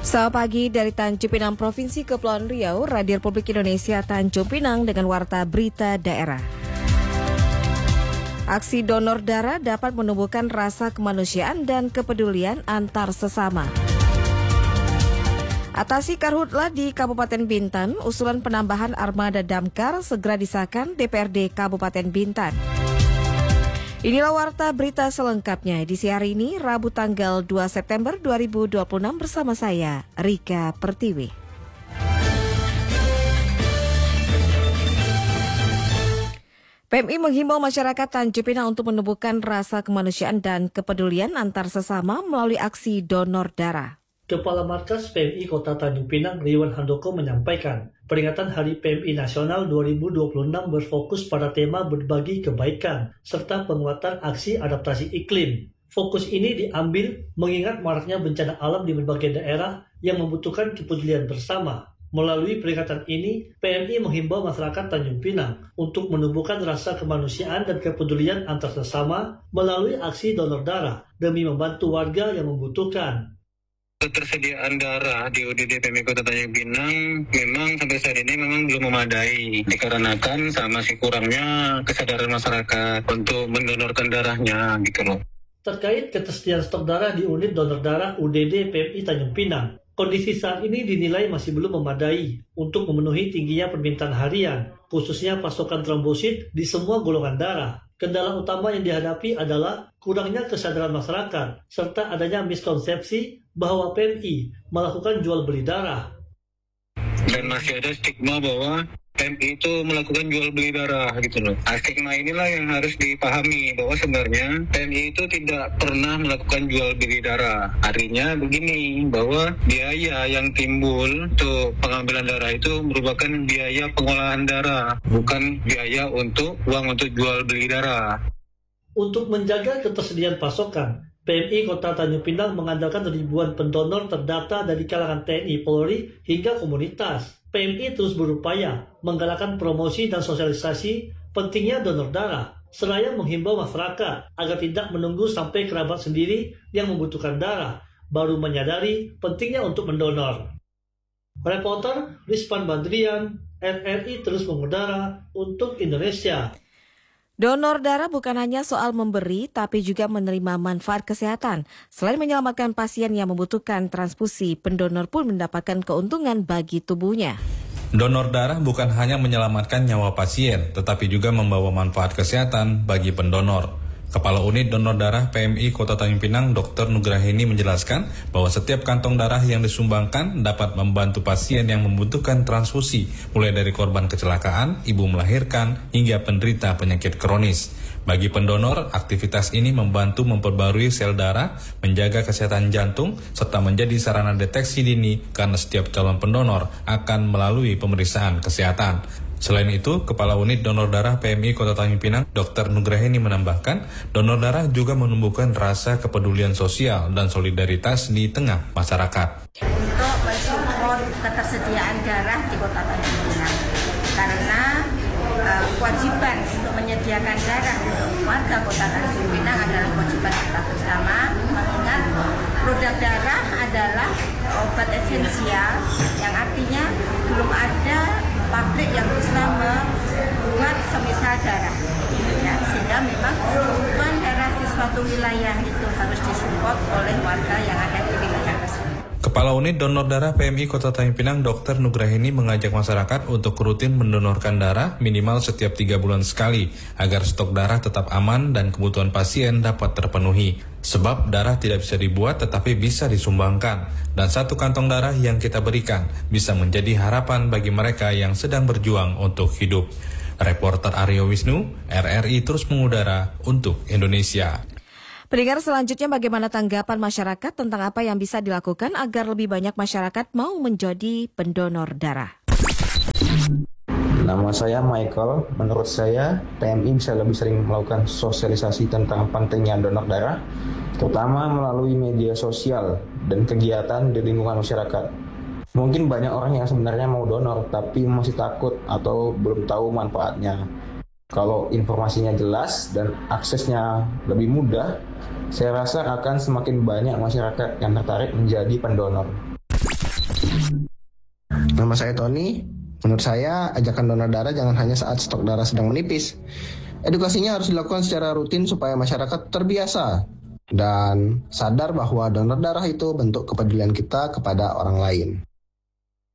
Selamat pagi dari Tanjung Pinang, Provinsi Kepulauan Riau, Radio Republik Indonesia Tanjung Pinang dengan warta berita daerah. Aksi donor darah dapat menumbuhkan rasa kemanusiaan dan kepedulian antar sesama. Atasi karhutlah di Kabupaten Bintan, usulan penambahan armada damkar segera disahkan DPRD Kabupaten Bintan. Inilah warta berita selengkapnya edisi hari ini, Rabu tanggal 2 September 2026 bersama saya, Rika Pertiwi. PMI menghimbau masyarakat Tanjung Pinang untuk menumbuhkan rasa kemanusiaan dan kepedulian antar sesama melalui aksi donor darah. Kepala Markas PMI Kota Tanjung Pinang, Riwan Handoko menyampaikan, peringatan Hari PMI Nasional 2026 berfokus pada tema berbagi kebaikan, serta penguatan aksi adaptasi iklim. Fokus ini diambil mengingat maraknya bencana alam di berbagai daerah yang membutuhkan kepedulian bersama. Melalui peringatan ini, PMI menghimbau masyarakat Tanjung Pinang untuk menumbuhkan rasa kemanusiaan dan kepedulian antar sesama melalui aksi donor darah demi membantu warga yang membutuhkan. Ketersediaan darah di UDD PMI Kota Tanjung Pinang memang sampai saat ini memang belum memadai dikarenakan masih kurangnya kesadaran masyarakat untuk mendonorkan darahnya gitu loh. Terkait ketersediaan stok darah di unit donor darah UDD PMI Tanjung Pinang, kondisi saat ini dinilai masih belum memadai untuk memenuhi tingginya permintaan harian, khususnya pasokan trombosit di semua golongan darah. Kendala utama yang dihadapi adalah kurangnya kesadaran masyarakat, serta adanya miskonsepsi bahwa PMI melakukan jual beli darah. Dan masih ada stigma bahwa PMI itu melakukan jual beli darah gitu loh. Stigma inilah yang harus dipahami bahwa sebenarnya PMI itu tidak pernah melakukan jual beli darah. Artinya begini, bahwa biaya yang timbul untuk pengambilan darah itu merupakan biaya pengolahan darah, bukan biaya untuk uang untuk jual beli darah. Untuk menjaga ketersediaan pasokan, PMI Kota Tanjung Pinang mengandalkan ribuan pendonor terdata dari kalangan TNI, Polri, hingga komunitas. PMI terus berupaya menggalakkan promosi dan sosialisasi pentingnya donor darah, seraya menghimbau masyarakat agar tidak menunggu sampai kerabat sendiri yang membutuhkan darah, baru menyadari pentingnya untuk mendonor. Reporter Rizpan Badrian, RRI terus mengudara untuk Indonesia. Donor darah bukan hanya soal memberi, tapi juga menerima manfaat kesehatan. Selain menyelamatkan pasien yang membutuhkan transfusi, pendonor pun mendapatkan keuntungan bagi tubuhnya. Donor darah bukan hanya menyelamatkan nyawa pasien, tetapi juga membawa manfaat kesehatan bagi pendonor. Kepala Unit Donor Darah PMI Kota Tanjung Pinang, Dr. Nugraheni menjelaskan bahwa setiap kantong darah yang disumbangkan dapat membantu pasien yang membutuhkan transfusi, mulai dari korban kecelakaan, ibu melahirkan, hingga penderita penyakit kronis. Bagi pendonor, aktivitas ini membantu memperbarui sel darah, menjaga kesehatan jantung, serta menjadi sarana deteksi dini karena setiap calon pendonor akan melalui pemeriksaan kesehatan. Selain itu, Kepala Unit Donor Darah PMI Kota Tanjung Pinang, Dr. Nugraheni menambahkan, donor darah juga menumbuhkan rasa kepedulian sosial dan solidaritas di tengah masyarakat. Untuk mensupport ketersediaan darah di Kota Tanjung Pinang, karena kewajiban untuk menyediakan darah untuk warga Kota Tanjung Pinang adalah kewajiban kita bersama, mengingat produk darah adalah obat esensial yang artinya belum ada pabrik yang bisa membuat semisal darah, ya, sehingga memang kebutuhan darah di suatu wilayah itu harus disupport oleh warga yang ada di wilayah tersebut. Kepala Unit Donor Darah PMI Kota Tanjung Pinang, Dr. Nugraheni mengajak masyarakat untuk rutin mendonorkan darah minimal setiap 3 bulan sekali, agar stok darah tetap aman dan kebutuhan pasien dapat terpenuhi. Sebab darah tidak bisa dibuat tetapi bisa disumbangkan, dan satu kantong darah yang kita berikan bisa menjadi harapan bagi mereka yang sedang berjuang untuk hidup. Reporter Aryo Wisnu, RRI terus mengudara untuk Indonesia. Pendengar, selanjutnya bagaimana tanggapan masyarakat tentang apa yang bisa dilakukan agar lebih banyak masyarakat mau menjadi pendonor darah? Nama saya Michael. Menurut saya, PMI bisa lebih sering melakukan sosialisasi tentang pentingnya donor darah, terutama melalui media sosial dan kegiatan di lingkungan masyarakat. Mungkin banyak orang yang sebenarnya mau donor, tapi masih takut atau belum tahu manfaatnya. Kalau informasinya jelas dan aksesnya lebih mudah, saya rasa akan semakin banyak masyarakat yang tertarik menjadi pendonor. Nama saya Tony. Menurut saya, ajakan donor darah jangan hanya saat stok darah sedang menipis. Edukasinya harus dilakukan secara rutin supaya masyarakat terbiasa dan sadar bahwa donor darah itu bentuk kepedulian kita kepada orang lain.